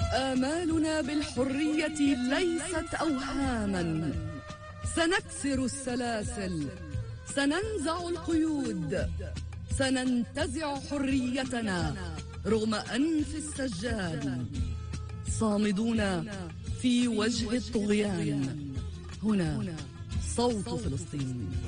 آمالنا بالحرية ليست أوهاما، سنكسر السلاسل، سننزع القيود، سننتزع حريتنا رغم أنف السجان، صامدون في وجه الطغيان. هنا صوت فلسطين.